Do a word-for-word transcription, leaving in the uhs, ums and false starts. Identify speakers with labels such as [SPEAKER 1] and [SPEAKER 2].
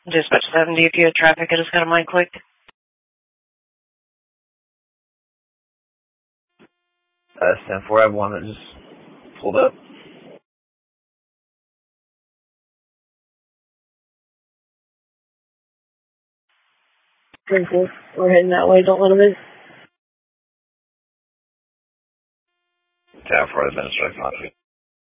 [SPEAKER 1] Dispatch seven, D P O traffic, I just got a mic quick.
[SPEAKER 2] Uh, ten four, I have one that just pulled up.
[SPEAKER 3] ten four, we're heading that way, don't let them in.
[SPEAKER 2] ten four, administrative contact.